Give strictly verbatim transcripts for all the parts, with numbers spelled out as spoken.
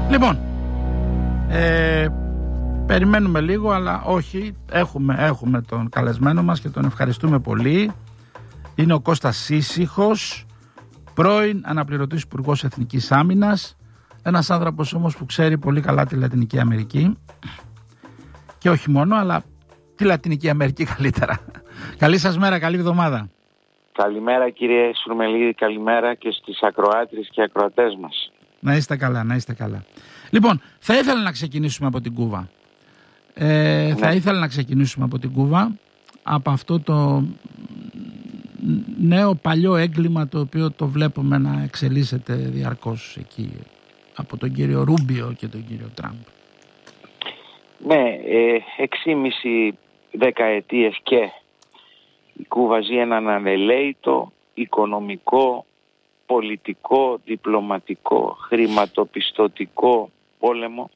Λοιπόν, ε, περιμένουμε λίγο, αλλά όχι, έχουμε, έχουμε τον καλεσμένο μας και τον ευχαριστούμε πολύ. Είναι ο Κώστας Σύσυχος, πρώην αναπληρωτής Υπουργός Εθνικής Άμυνας, ένας άνθρωπος όμως που ξέρει πολύ καλά τη Λατινική Αμερική και όχι μόνο, αλλά τη Λατινική Αμερική καλύτερα. Καλή σας μέρα, καλή εβδομάδα. Καλημέρα κύριε Σουρμελίδη, καλημέρα και στις ακροάτριες και ακροατές μας. Να είστε καλά, να είστε καλά. Λοιπόν, θα ήθελα να ξεκινήσουμε από την Κούβα. Ε, ναι. Θα ήθελα να ξεκινήσουμε από την Κούβα, από αυτό το νέο παλιό έγκλημα το οποίο το βλέπουμε να εξελίσσεται διαρκώς εκεί από τον κύριο Ρούμπιο και τον κύριο Τραμπ. Ναι, εξήμιση δεκαετίες και η Κούβα ζει έναν ανελαίητο οικονομικό, πολιτικό, διπλωματικό, χρηματοπιστωτικό πόλεμο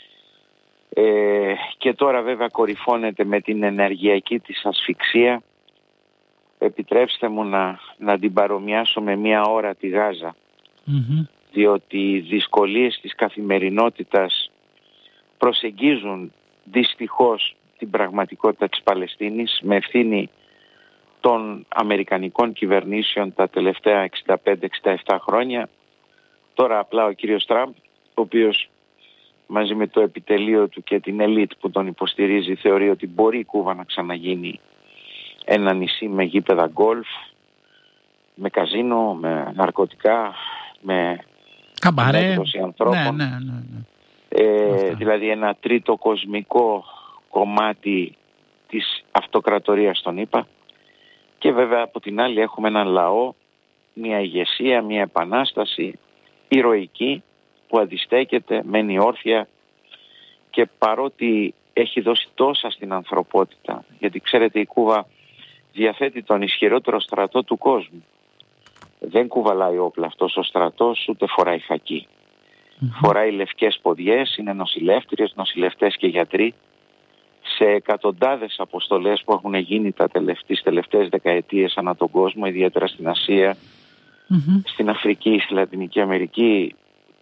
ε, και τώρα βέβαια κορυφώνεται με την ενεργειακή της ασφυξία. Επιτρέψτε μου να, να την παρομοιάσω με μία ώρα τη Γάζα, mm-hmm. διότι οι δυσκολίες της καθημερινότητας προσεγγίζουν δυστυχώς την πραγματικότητα της Παλαιστίνης με ευθύνη των αμερικανικών κυβερνήσεων τα τελευταία εξήντα πέντε εξήντα επτά χρόνια. Τώρα απλά ο κύριος Τραμπ, ο οποίος μαζί με το επιτελείο του και την ελίτ που τον υποστηρίζει θεωρεί ότι μπορεί η Κούβα να ξαναγίνει ένα νησί με γήπεδα γκολφ, με καζίνο, με ναρκωτικά, με καμπαρέ ανθρώπων. Ναι, ναι, ναι, ναι. Ε, δηλαδή ένα τρίτο κοσμικό κομμάτι της αυτοκρατορίας των ΗΠΑ. Και βέβαια από την άλλη έχουμε έναν λαό, μια ηγεσία, μια επανάσταση ηρωική που αντιστέκεται, μένει όρθια και παρότι έχει δώσει τόσα στην ανθρωπότητα, γιατί ξέρετε η Κούβα διαθέτει τον ισχυρότερο στρατό του κόσμου. Δεν κουβαλάει όπλα αυτός ο στρατός, ούτε φοράει χακί. Mm-hmm. Φοράει λευκές ποδιές, είναι νοσηλεύτριες, νοσηλευτές και γιατροί. Σε εκατοντάδες αποστολές που έχουν γίνει τα τελευταίες, τελευταίες δεκαετίες ανά τον κόσμο, ιδιαίτερα στην Ασία, mm-hmm. στην Αφρική, στη Λατινική Αμερική,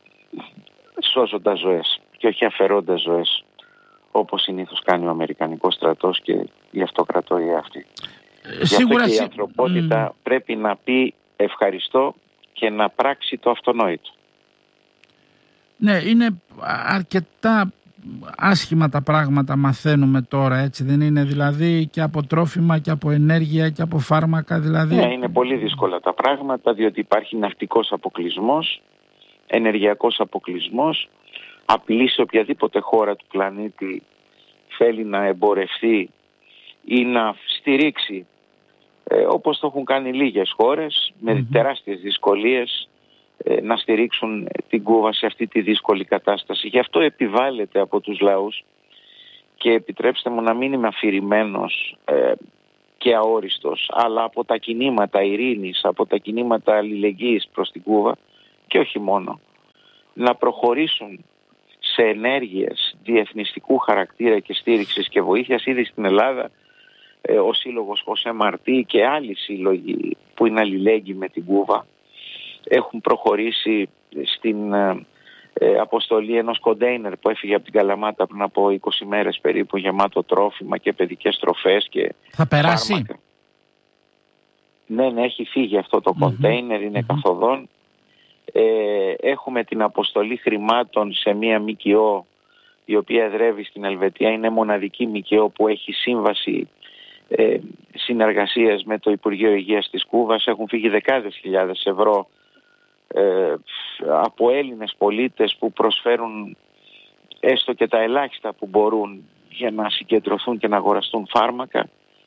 σώζοντας ζωές και όχι αφαιρώντας ζωές, όπως συνήθως κάνει ο Αμερικανικός στρατός και η αυτοκρατορία αυτή. Ε, Γι' αυτό και η ανθρωπότητα mm. πρέπει να πει ευχαριστώ και να πράξει το αυτονόητο. Ναι, είναι αρκετά άσχημα τα πράγματα, μαθαίνουμε τώρα, έτσι δεν είναι? Δηλαδή και από τρόφιμα και από ενέργεια και από φάρμακα δηλαδή. Ναι, είναι πολύ δύσκολα τα πράγματα, διότι υπάρχει ναυτικός αποκλεισμός, ενεργειακός αποκλεισμός, απειλή σε οποιαδήποτε χώρα του πλανήτη θέλει να εμπορευτεί ή να στηρίξει, ε, όπως το έχουν κάνει λίγες χώρες, με mm-hmm. τεράστιες δυσκολίες, ε, να στηρίξουν την Κούβα σε αυτή τη δύσκολη κατάσταση. Γι' αυτό επιβάλλεται από τους λαούς και επιτρέψτε μου να μην είμαι αφηρημένος ε, και αόριστος, αλλά από τα κινήματα ειρήνης, από τα κινήματα αλληλεγγύης προς την Κούβα και όχι μόνο, να προχωρήσουν σε ενέργειες διεθνιστικού χαρακτήρα και στήριξης και βοήθειας. Ήδη στην Ελλάδα ε, ο Σύλλογος Χωσέ Μαρτί και άλλοι σύλλογοι που είναι αλληλέγγυοι με την Κούβα έχουν προχωρήσει στην ε, ε, αποστολή ενός κοντέινερ που έφυγε από την Καλαμάτα πριν από είκοσι μέρες περίπου, γεμάτο τρόφιμα και παιδικές τροφές και θα περάσει. Φάρμακα. Ναι, ναι, έχει φύγει αυτό το mm-hmm. κοντέινερ, είναι mm-hmm. καθοδόν. Ε, έχουμε την αποστολή χρημάτων σε μία ΜΚΟ η οποία εδρεύει στην Ελβετία. Είναι μοναδική ΜΚΟ που έχει σύμβαση ε, συνεργασίας με το Υπουργείο Υγείας της Κούβας. Έχουν φύγει δεκάδες χιλιάδες ευρώ ε, από Έλληνες πολίτες που προσφέρουν έστω και τα ελάχιστα που μπορούν για να συγκεντρωθούν και να αγοραστούν φάρμακα.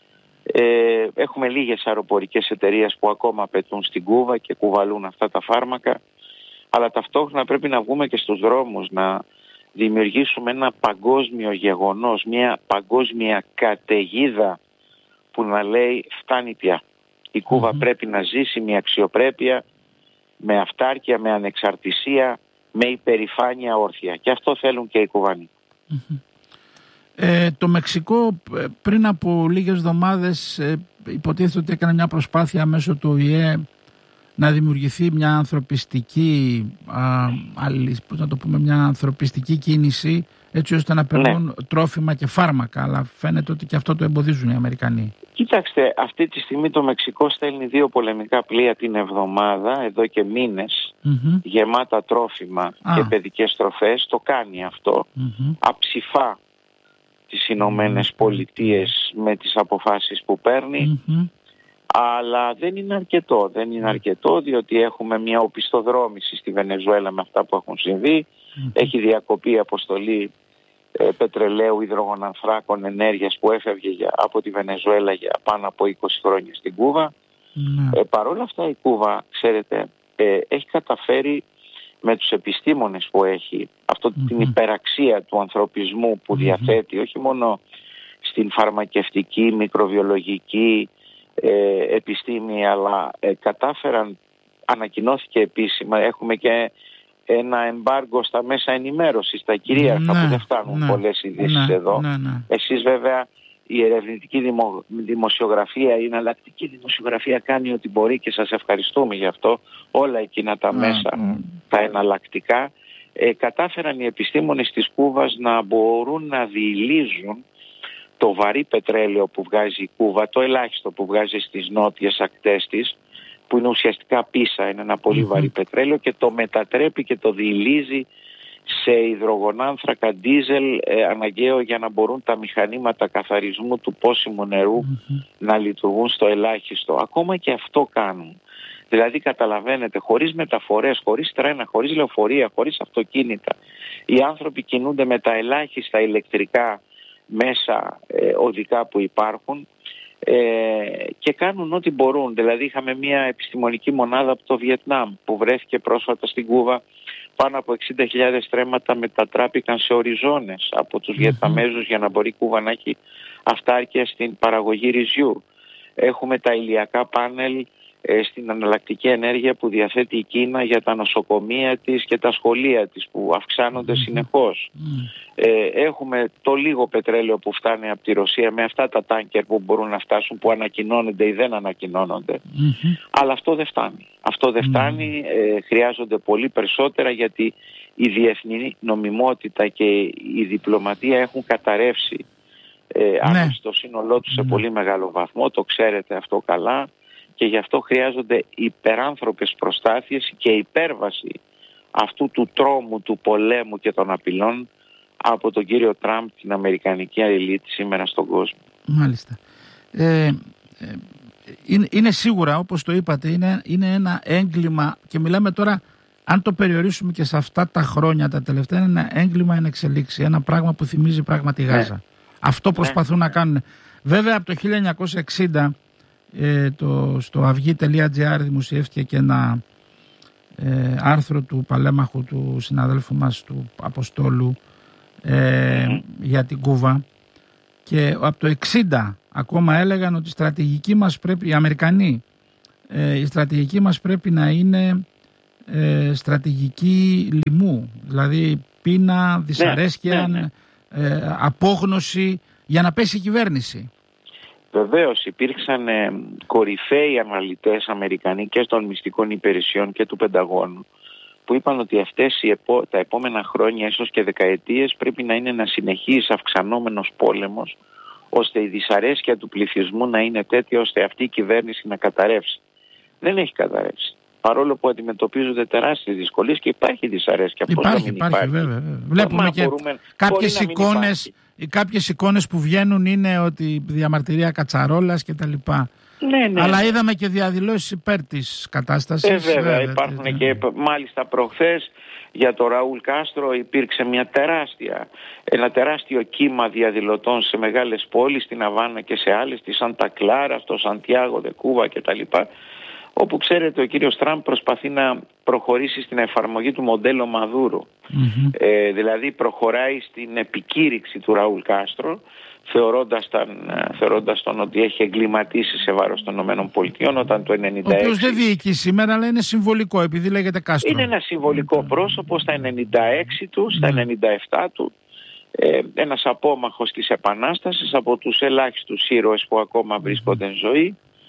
Ε, έχουμε λίγες αεροπορικές εταιρείες που ακόμα πετούν στην Κούβα και κουβαλούν αυτά τα φάρμακα, αλλά ταυτόχρονα πρέπει να βγούμε και στους δρόμους, να δημιουργήσουμε ένα παγκόσμιο γεγονός, μια παγκόσμια καταιγίδα που να λέει φτάνει πια. Η Κούβα mm-hmm. πρέπει να ζήσει μια αξιοπρέπεια, με αυτάρκεια, με ανεξαρτησία, με υπερηφάνεια όρθια. Και αυτό θέλουν και οι Κουβανοί. Mm-hmm. Ε, το Μεξικό πριν από λίγες εβδομάδες ε, υποτίθεται ότι έκανε μια προσπάθεια μέσω του Ο Η Ε να δημιουργηθεί μια ανθρωπιστική, α, άλλη, πώς να το πούμε, μια ανθρωπιστική κίνηση, έτσι ώστε να περνούν ναι. τρόφιμα και φάρμακα, αλλά φαίνεται ότι και αυτό το εμποδίζουν οι Αμερικανοί. Κοιτάξτε, αυτή τη στιγμή το Μεξικό στέλνει δύο πολεμικά πλοία την εβδομάδα, εδώ και μήνες, mm-hmm. γεμάτα τρόφιμα ah. και παιδικές τροφές. Το κάνει αυτό, mm-hmm. αψηφά τις Ηνωμένες mm-hmm. Πολιτείες με τις αποφάσεις που παίρνει, mm-hmm. αλλά δεν είναι αρκετό. Δεν είναι αρκετό, διότι έχουμε μια οπισθοδρόμηση στη Βενεζουέλα με αυτά που έχουν συμβεί. Mm-hmm. Έχει διακοπεί η αποστολή ε, πετρελαίου, υδρογονανθράκων, ενέργειας που έφευγε για, από τη Βενεζουέλα για πάνω από είκοσι χρόνια στην Κούβα. Mm-hmm. Ε, Παρ' όλα αυτά η Κούβα, ξέρετε, ε, έχει καταφέρει με τους επιστήμονες που έχει, αυτό mm-hmm. την υπεραξία του ανθρωπισμού που mm-hmm. διαθέτει, όχι μόνο στην φαρμακευτική, μικροβιολογική ε, επιστήμη, αλλά ε, κατάφεραν, ανακοινώθηκε επίσημα, έχουμε και ένα εμπάργκο στα μέσα ενημέρωσης, στα κυρίαρχα, ναι, που δεν φτάνουν ναι, πολλές ειδήσεις ναι, εδώ. Ναι, ναι. Εσείς βέβαια η ερευνητική δημο, δημοσιογραφία, η εναλλακτική δημοσιογραφία κάνει ό,τι μπορεί και σας ευχαριστούμε γι' αυτό. Όλα εκείνα τα μέσα, mm. τα εναλλακτικά, ε, κατάφεραν οι επιστήμονες της Κούβας να μπορούν να διηλίζουν το βαρύ πετρέλαιο που βγάζει η Κούβα, το ελάχιστο που βγάζει στις νότιες ακτές της, που είναι ουσιαστικά πίσα, είναι ένα πολύ mm-hmm. βαρύ πετρέλαιο, και το μετατρέπει και το διηλίζει σε υδρογονάνθρακα, ντίζελ, ε, αναγκαίο για να μπορούν τα μηχανήματα καθαρισμού του πόσιμου νερού mm-hmm. να λειτουργούν στο ελάχιστο. Ακόμα και αυτό κάνουν. Δηλαδή καταλαβαίνετε, χωρίς μεταφορές, χωρίς τρένα, χωρίς λεωφορεία, χωρίς αυτοκίνητα, οι άνθρωποι κινούνται με τα ελάχιστα ηλεκτρικά μέσα ε, οδικά που υπάρχουν, ε, και κάνουν ό,τι μπορούν. Δηλαδή είχαμε μια επιστημονική μονάδα από το Βιετνάμ που βρέθηκε πρόσφατα στην Κούβα. Πάνω από εξήντα χιλιάδες στρέμματα μετατράπηκαν σε οριζόνες από τους mm-hmm. Βιετναμέζους για να μπορεί η Κούβα να έχει αυτάρκεια στην παραγωγή ρυζιού. Έχουμε τα ηλιακά πάνελ ε, στην εναλλακτική ενέργεια που διαθέτει η Κίνα για τα νοσοκομεία της και τα σχολεία της που αυξάνονται mm-hmm. συνεχώς. Mm-hmm. Ε, έχουμε το λίγο πετρέλαιο που φτάνει από τη Ρωσία με αυτά τα τάνκερ που μπορούν να φτάσουν, που ανακοινώνονται ή δεν ανακοινώνονται. Mm-hmm. Αλλά αυτό δεν φτάνει. Αυτό δεν φτάνει, ε, χρειάζονται πολύ περισσότερα, γιατί η διεθνή νομιμότητα και η διπλωματία έχουν καταρρεύσει ε, ναι. στο σύνολό τους σε ναι. πολύ μεγάλο βαθμό, το ξέρετε αυτό καλά, και γι' αυτό χρειάζονται υπεράνθρωπες προστάθειες και υπέρβαση αυτού του τρόμου, του πολέμου και των απειλών από τον κύριο Τραμπ, την αμερικανική ελίτ σήμερα στον κόσμο. Μάλιστα. Ε, ε, είναι, είναι σίγουρα, όπως το είπατε, είναι, είναι ένα έγκλημα, και μιλάμε τώρα, αν το περιορίσουμε και σε αυτά τα χρόνια τα τελευταία, είναι ένα έγκλημα εν εξελίξη, ένα πράγμα που θυμίζει πράγματι Γάζα. Ναι. Αυτό προσπαθούν ναι. να κάνουν. Βέβαια από το χίλια εννιακόσια εξήντα ε, το, στο αυγή τελεία τζι άρ δημοσιεύτηκε και ένα ε, άρθρο του παλέμαχου του συναδέλφου μας του Αποστόλου ε, mm. για την Κούβα, και από το εξήντα ακόμα έλεγαν ότι η στρατηγική μας πρέπει, οι Αμερικανοί, ε, η στρατηγική μας πρέπει να είναι ε, στρατηγική λοιμού, δηλαδή πείνα, δυσαρέσκεια, ναι, ναι, ναι. Ε, απόγνωση, για να πέσει η κυβέρνηση. Βεβαίως υπήρξαν ε, κορυφαίοι αναλυτές Αμερικανοί και των μυστικών υπηρεσιών και του Πενταγώνου, που είπαν ότι αυτές οι επό, τα επόμενα χρόνια, ίσως και δεκαετίες, πρέπει να είναι ένα συνεχής αυξανόμενος πόλεμος, ώστε η δυσαρέσκεια του πληθυσμού να είναι τέτοια ώστε αυτή η κυβέρνηση να καταρρεύσει. Δεν έχει καταρρεύσει. Παρόλο που αντιμετωπίζονται τεράστιες δυσκολίες και υπάρχει δυσαρέσκεια. Υπάρχει, υπάρχει, υπάρχει, βέβαια. βέβαια. Βλέπουμε και μπορούμε, κάποιες εικόνες, οι κάποιες εικόνες που βγαίνουν είναι ότι διαμαρτυρία Κατσαρόλας και τα λοιπά. Ναι, ναι. Αλλά είδαμε και διαδηλώσεις υπέρ της κατάστασης. Ε, βέβαια, βέβαια υπάρχουν ναι. και μάλιστα προχθές για το Ραούλ Κάστρο υπήρξε μια τεράστια, ένα τεράστιο κύμα διαδηλωτών σε μεγάλες πόλεις, στην Αβάνα και σε άλλες, στη Σάντα Κλάρα, στο Σαντιάγο δε Κούβα κτλ. Όπου ξέρετε ο κύριος Τραμπ προσπαθεί να προχωρήσει στην εφαρμογή του μοντέλου Μαδούρου. Mm-hmm. Ε, δηλαδή προχωράει στην επικήρυξη του Ραούλ Κάστρο, θεωρώντας τον, θεωρώντας τον ότι έχει εγκληματίσει σε βάρος των ΗΠΑ όταν το ενενήντα έξι... Ο οποίος δεν διοικεί σήμερα, αλλά είναι συμβολικό επειδή λέγεται Κάστρο. Είναι ένα συμβολικό πρόσωπο στα ενενήντα έξι του, στα ενενήντα επτά του, ε, ένας απόμαχος της Επανάστασης, από τους ελάχιστους ήρωες που ακόμα βρίσκονται εν ζωή.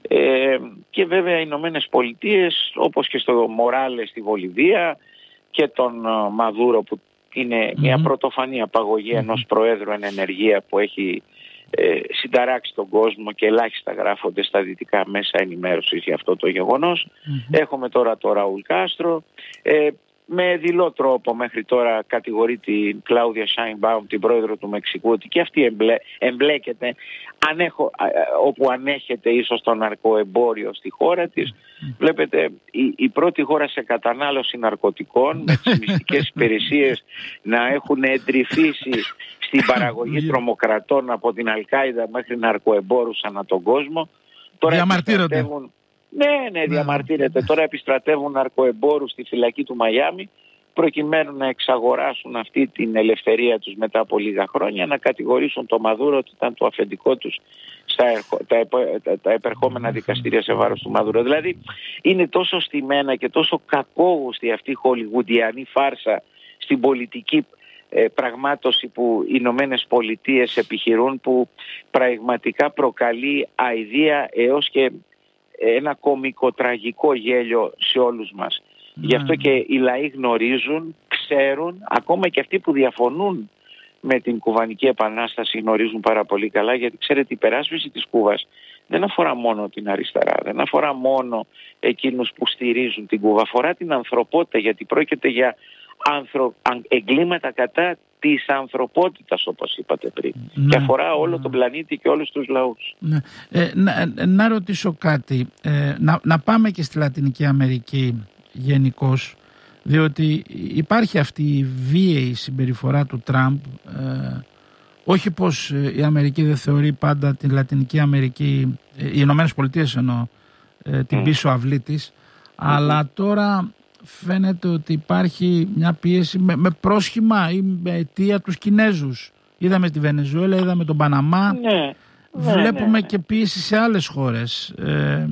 Ε, και βέβαια οι Ηνωμένες Πολιτείες, όπως και στο Μοράλες στη Βολιβία και τον uh, Μαδούρο, που είναι mm-hmm. μια πρωτοφανή απαγωγή mm-hmm. ενός προέδρου εν ενεργεία που έχει ε, συνταράξει τον κόσμο και ελάχιστα γράφονται στα δυτικά μέσα ενημέρωσης για αυτό το γεγονός. Mm-hmm. Έχουμε τώρα το Ραούλ Κάστρο. Ε, με δειλό τρόπο μέχρι τώρα κατηγορεί την Κλάουδια Σάινμπαουμ, την πρόεδρο του Μεξικού, ότι και αυτή εμπλέ, εμπλέκεται ανέχω, όπου ανέχεται ίσως το ναρκοεμπόριο στη χώρα της. Mm. Βλέπετε, η, η πρώτη χώρα σε κατανάλωση ναρκωτικών, με τις μυστικές υπηρεσίες να έχουν εντρυφήσει στην παραγωγή τρομοκρατών από την Αλ-Κάιδα μέχρι ναρκοεμπόρους ανά τον κόσμο. Τώρα διαμαρτύρονται. Ναι, ναι, διαμαρτύρεται. Τώρα επιστρατεύουν ναρκοεμπόρους στη φυλακή του Μαϊάμι προκειμένου να εξαγοράσουν αυτή την ελευθερία τους μετά από λίγα χρόνια, να κατηγορήσουν το Μαδούρο ότι ήταν το αφεντικό τους στα ερχο... τα, επ... τα επερχόμενα δικαστήρια σε βάρος του Μαδούρο. Δηλαδή είναι τόσο στημένα και τόσο κακόγουστη αυτή η χολιγουντιανή φάρσα στην πολιτική ε, πραγμάτωση που οι Ηνωμένες Πολιτείες επιχειρούν, που πραγματικά προκαλεί αηδία έως και ένα κωμικοτραγικό γέλιο σε όλους μας. Mm. Γι' αυτό και οι λαοί γνωρίζουν, ξέρουν, ακόμα και αυτοί που διαφωνούν με την Κουβανική Επανάσταση γνωρίζουν πάρα πολύ καλά, γιατί ξέρετε, η υπεράσπιση της Κούβας δεν αφορά μόνο την αριστερά, δεν αφορά μόνο εκείνους που στηρίζουν την Κούβα, αφορά την ανθρωπότητα, γιατί πρόκειται για ανθρω... εγκλήματα κατά της ανθρωπότητας, όπως είπατε πριν. Ναι, και αφορά όλο ναι. τον πλανήτη και όλους τους λαούς. Ναι. Ε, να, να ρωτήσω κάτι. Ε, να, να πάμε και στη Λατινική Αμερική γενικώς, διότι υπάρχει αυτή η βίαιη συμπεριφορά του Τραμπ. Ε, όχι πως η Αμερική δεν θεωρεί πάντα την Λατινική Αμερική, οι Ηνωμένες Πολιτείες εννοώ, ε, την mm. πίσω αυλή της, mm-hmm. αλλά τώρα φαίνεται ότι υπάρχει μια πίεση με, με πρόσχημα ή με αιτία τους Κινέζους. Είδαμε τη Βενεζουέλα, είδαμε τον Παναμά. Ναι, βλέπουμε ναι, ναι. και πίεση σε άλλες χώρες. Ε,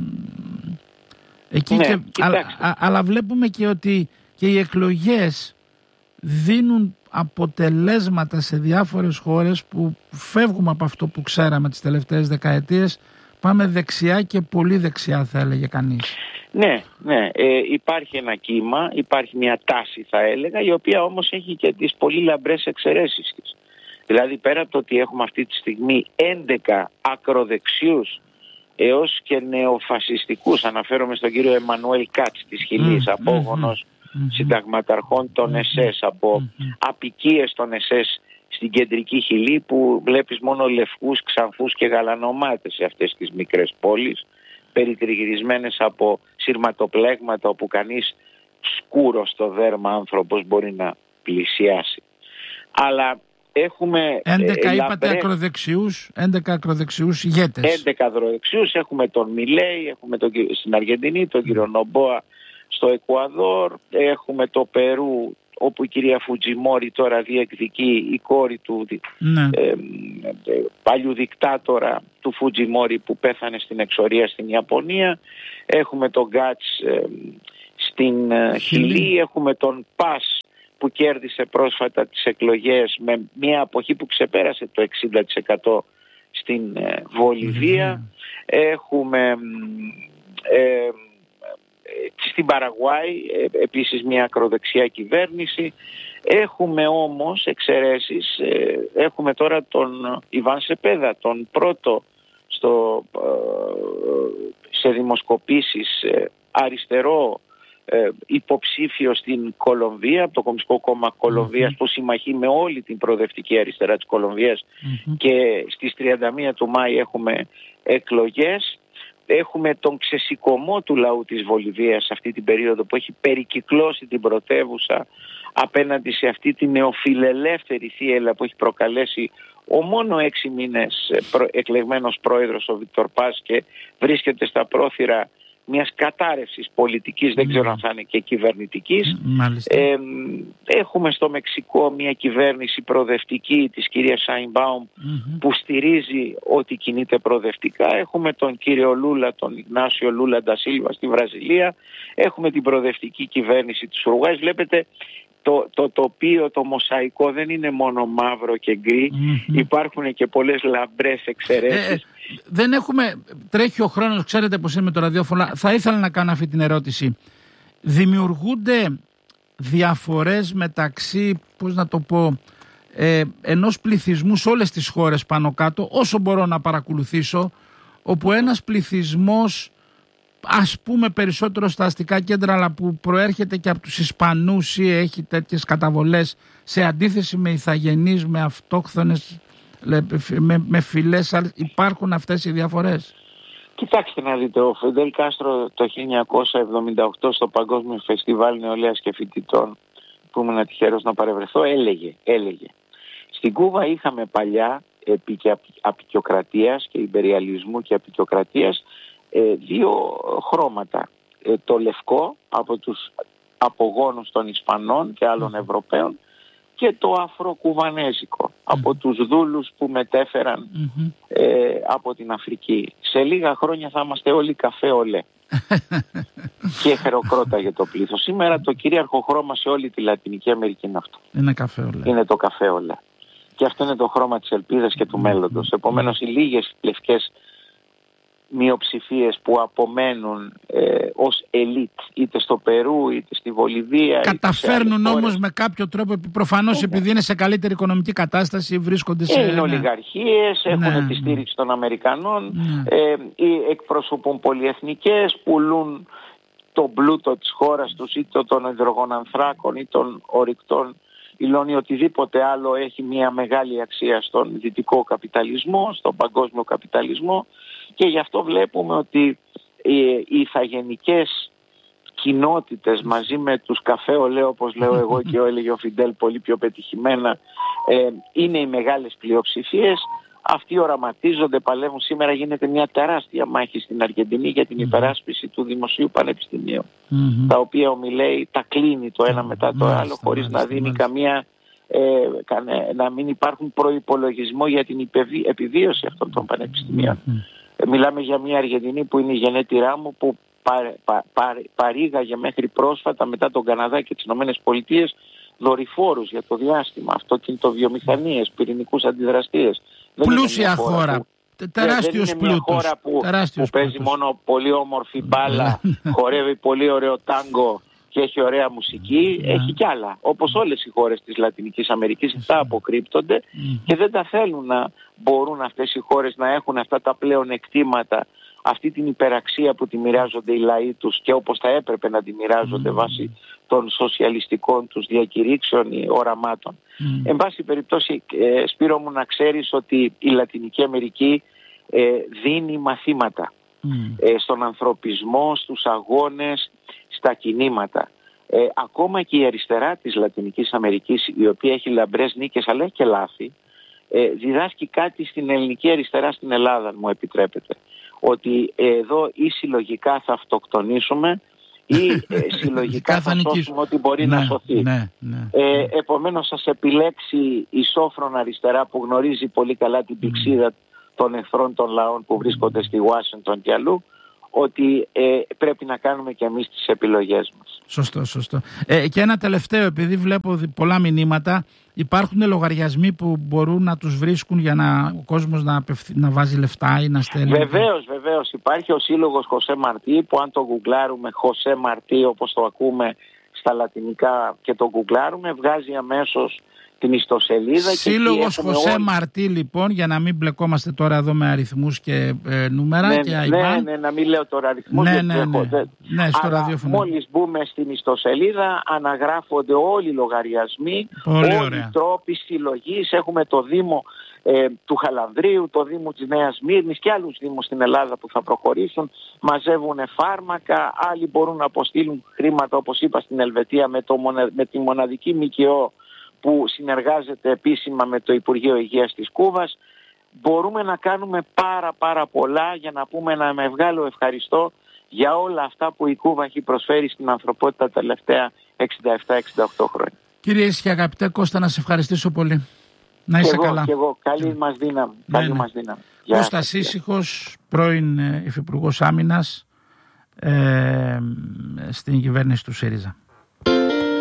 εκεί ναι, και, α, α, αλλά βλέπουμε και ότι και οι εκλογές δίνουν αποτελέσματα σε διάφορες χώρες που φεύγουμε από αυτό που ξέραμε τις τελευταίες δεκαετίες. Πάμε δεξιά και πολύ δεξιά, θα έλεγε κανείς. Ναι, ναι. Ε, υπάρχει ένα κύμα, υπάρχει μια τάση, θα έλεγα, η οποία όμως έχει και τις πολύ λαμπρές εξαιρέσεις της. Δηλαδή, πέρα από το ότι έχουμε αυτή τη στιγμή έντεκα ακροδεξιούς έως και νεοφασιστικούς, αναφέρομαι στον κύριο Εμμανουέλ Κάτς της Χιλής, mm, απόγονος mm, mm, συνταγματαρχών των ες ες, από mm, απικίες των ες ες στην κεντρική Χιλή, που βλέπεις μόνο λευκούς, ξανθούς και γαλανομάτες σε αυτές τις μικρές πόλεις, περιτριγυρισμένες από σειρματοπλέγματα όπου κανείς σκούρος στο δέρμα άνθρωπος μπορεί να πλησιάσει. Αλλά έχουμε έντεκα ε, είπατε λαμπρές... ακροδεξιούς, έντεκα ακροδεξιούς ηγέτες. έντεκα ακροδεξιούς, έχουμε τον Μιλέι, έχουμε τον, στην Αργεντινή, τον κύριο Νομπόα στο Εκουαδόρ, έχουμε το Περού, όπου η κυρία Φουτζιμόρι τώρα διεκδικεί, η κόρη του ναι. ε, ε, παλιού δικτάτορα του Φουτζιμόρι που πέθανε στην εξορία στην Ιαπωνία. Έχουμε τον Γκάτς ε, στην ε, Χιλή, έχουμε τον Πας που κέρδισε πρόσφατα τις εκλογές με μια αποχή που ξεπέρασε το εξήντα τοις εκατό στην ε, Βολιβία. Mm. Έχουμε ε, στην Παραγουάη επίσης μια ακροδεξιά κυβέρνηση. Έχουμε όμως εξαιρέσεις. Έχουμε τώρα τον Ιβάν Σεπέδα, τον πρώτο στο, σε δημοσκοπήσεις αριστερό υποψήφιο στην Κολομβία, από το Κομμουνιστικό Κόμμα Κολομβίας, mm-hmm. που συμμαχεί με όλη την προοδευτική αριστερά της Κολομβίας, mm-hmm. και στις τριάντα μία του Μάη έχουμε εκλογές. Έχουμε τον ξεσηκωμό του λαού της Βολιβίας αυτή την περίοδο που έχει περικυκλώσει την πρωτεύουσα απέναντι σε αυτή την νεοφιλελεύθερη θύελλα που έχει προκαλέσει ο μόνο έξι μήνες εκλεγμένος πρόεδρος ο Βίκτορ Πας, και βρίσκεται στα πρόθυρα μιας κατάρρευσης πολιτικής, mm. δεν ξέρω αν θα είναι και κυβερνητικής. Mm, ε, έχουμε στο Μεξικό μια κυβέρνηση προοδευτική της κυρίας Σάινμπαουμ mm-hmm. που στηρίζει ότι κινείται προοδευτικά. Έχουμε τον κύριο Λούλα, τον Ιγνάσιο Λούλα ντα Σίλβα στη Βραζιλία. Έχουμε την προοδευτική κυβέρνηση της Ουρουγουάης. Βλέπετε, το, το τοπίο, το μοσαϊκό δεν είναι μόνο μαύρο και γκρι, mm-hmm. υπάρχουν και πολλές λαμπρές εξαιρέσεις. Ε, δεν έχουμε, τρέχει ο χρόνος, ξέρετε πως είναι με το ραδιόφωνο, θα ήθελα να κάνω αυτή την ερώτηση. Δημιουργούνται διαφορές μεταξύ, πώς να το πω, ε, ενός πληθυσμού σε όλες τις χώρες πάνω κάτω, όσο μπορώ να παρακολουθήσω, όπου ένας πληθυσμός, ας πούμε περισσότερο στα αστικά κέντρα, αλλά που προέρχεται και από τους Ισπανούς ή έχει τέτοιες καταβολές, σε αντίθεση με ηθαγενείς, με αυτόχθονες, με, με φυλές, υπάρχουν αυτές οι διαφορές? Κοιτάξτε να δείτε, ο Φιντέλ Κάστρο το χίλια εννιακόσια εβδομήντα οκτώ στο Παγκόσμιο Φεστιβάλ Νεολαίας και Φοιτητών, που ήμουν τυχερός να παρευρεθώ, έλεγε, έλεγε στην Κούβα είχαμε παλιά επί και απεικιοκρατίας και ιμπεριαλισμού και απεικιοκρατίας ε, δύο χρώματα. Ε, το λευκό από τους απογόνους των Ισπανών και άλλων Ευρωπαίων και το αφροκουβανέζικο mm-hmm. από τους δούλους που μετέφεραν mm-hmm. ε, από την Αφρική. Σε λίγα χρόνια θα είμαστε όλοι καφέ ολέ και χεροκρόταγε το πλήθος. Σήμερα το κυρίαρχο χρώμα σε όλη τη Λατινική Αμερική είναι αυτό. Είναι καφέ ολέ. Είναι το καφέ ολέ. Και αυτό είναι το χρώμα της ελπίδας και του mm-hmm. μέλλοντος. Επομένως οι λίγες λευκές μειοψηφίες που απομένουν ε, ως ελίτ είτε στο Περού είτε στη Βολιβία, καταφέρνουν όμως με κάποιο τρόπο, προφανώς yeah. επειδή είναι σε καλύτερη οικονομική κατάσταση, βρίσκονται σε... Είναι ολιγαρχίες, έχουν ναι, τη στήριξη των Αμερικανών, ναι. ε, ή εκπροσωπούν πολυεθνικές, πουλούν τον πλούτο της χώρας τους, είτε των υδρογονανθράκων ή των ορυκτών υλών ή οτιδήποτε άλλο έχει μια μεγάλη αξία στον δυτικό καπιταλισμό, στον παγκόσμιο καπιταλισμό. Και γι' αυτό βλέπουμε ότι οι ηθαγενικές κοινότητες μαζί με τους καφέ ολέ, όπως λέω εγώ και ο έλεγε ο Φιντέλ πολύ πιο πετυχημένα, ε, είναι οι μεγάλες πλειοψηφίες. Αυτοί οραματίζονται, παλεύουν. Σήμερα γίνεται μια τεράστια μάχη στην Αργεντινή για την υπεράσπιση του Δημοσίου Πανεπιστημίου, mm-hmm. τα οποία ο Μιλέι τα κλείνει το ένα μετά το μάλιστα, άλλο χωρίς μάλιστα, να δίνει μάλιστα. καμία... Ε, να μην υπάρχουν προϋπολογισμό για την επιβίωση αυτών των πανεπιστημίων. Mm-hmm. Μιλάμε για μια Αργεντινή που είναι η γενέτειρά μου, που πα, πα, πα, παρήγαγε μέχρι πρόσφατα μετά τον Καναδά και τις Ηνωμένες Πολιτείες δορυφόρους για το διάστημα, αυτοκινητοβιομηχανίες, πυρηνικούς αντιδραστήρες. Πλούσια χώρα. Που... Τεράστιος πλούτος. Δεν είναι μια χώρα που, που παίζει μόνο πολύ όμορφη μπάλα, χορεύει πολύ ωραίο τάγκο και έχει ωραία μουσική, yeah. έχει κι άλλα. Όπως όλες οι χώρες της Λατινικής Αμερικής, αυτά αποκρύπτονται mm. και δεν τα θέλουν να μπορούν αυτές οι χώρες να έχουν αυτά τα πλέον εκτήματα, αυτή την υπεραξία που τη μοιράζονται οι λαοί τους και όπως θα έπρεπε να τη μοιράζονται mm. βάσει των σοσιαλιστικών τους διακηρύξεων ή οραμάτων. Mm. Εν πάση περιπτώσει, ε, Σπύρο μου, να ξέρεις ότι η Λατινική Αμερική ε, δίνει μαθήματα mm. ε, στον ανθρωπισμό, στους αγώνες, στα κινήματα. Ε, ακόμα και η αριστερά της Λατινικής Αμερικής, η οποία έχει λαμπρές νίκες αλλά έχει και λάθη, ε, διδάσκει κάτι στην ελληνική αριστερά στην Ελλάδα, μου επιτρέπετε. Ότι ε, εδώ ή συλλογικά θα αυτοκτονήσουμε ή ε, συλλογικά θα σώσουμε ό,τι μπορεί ναι, να σωθεί. Ναι, ναι, ε, ναι. Επομένως σας επιλέξει η σόφρονα αριστερά που γνωρίζει πολύ καλά την πηξίδα mm. των εχθρών των λαών που βρίσκονται στη Ουάσιγκτον και αλλού, ότι ε, πρέπει να κάνουμε και εμείς τις επιλογές μας. Σωστό, σωστό. Ε, και ένα τελευταίο, επειδή βλέπω πολλά μηνύματα, υπάρχουν λογαριασμοί που μπορούν να τους βρίσκουν για να ο κόσμος να, να βάζει λεφτά ή να στέλνει? Βεβαίως, βεβαίως. Υπάρχει ο σύλλογος Χωσέ Μαρτί, που αν το γκουγκλάρουμε Χωσέ Μαρτί όπως το ακούμε στα λατινικά και το γκουγκλάρουμε, βγάζει αμέσως την ιστοσελίδα. Σύλλογος Χωσέ όλοι... Μαρτί, λοιπόν, για να μην μπλεκόμαστε τώρα εδώ με αριθμούς και ε, νούμερα ναι, και ναι, ναι, ναι, να μην λέω τώρα αριθμούς. Ναι, ναι, ναι, ναι. ναι στο Αλλά ραδιόφωνο. Μόλις μπούμε στην ιστοσελίδα αναγράφονται όλοι οι λογαριασμοί, πολύ όλοι ωραία. οι τρόποι συλλογής. Έχουμε το Δήμο ε, του Χαλανδρίου, το Δήμο της Νέας Μύρνης και άλλους δήμους στην Ελλάδα που θα προχωρήσουν. Μαζεύουν φάρμακα, άλλοι μπορούν να αποστείλουν χρήματα, όπως είπα, στην Ελβετία με, το, με τη μοναδική ΜΚΟ που συνεργάζεται επίσημα με το Υπουργείο Υγείας της Κούβας. Μπορούμε να κάνουμε πάρα πάρα πολλά για να πούμε ένα μεγάλο ευχαριστώ για όλα αυτά που η Κούβα έχει προσφέρει στην ανθρωπότητα τα τελευταία εξήντα επτά εξήντα οκτώ χρόνια. Κύριε και αγαπητέ Κώστα, να σε ευχαριστήσω πολύ. Να είσαι και εγώ, καλά. Και εγώ. Καλή yeah. μας δύναμη. Ναι, Καλή ναι. μας δύναμη. Κώστας Ήσυχος, πρώην Υφυπουργός Άμυνας ε, στην κυβέρνηση του ΣΥΡΙΖΑ.